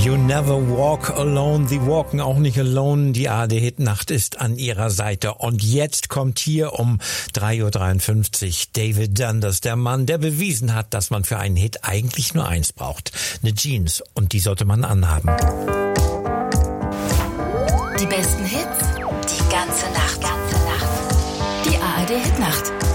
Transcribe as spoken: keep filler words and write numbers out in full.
You Never Walk Alone, Sie walken auch nicht alone. Die A R D-Hitnacht ist an Ihrer Seite. Und jetzt kommt hier um drei Uhr dreiundfünfzig David Dundas, der Mann, der bewiesen hat, dass man für einen Hit eigentlich nur eins braucht. Eine Jeans. Und die sollte man anhaben. Die besten Hits, die ganze Nacht. Die A R D-Hitnacht.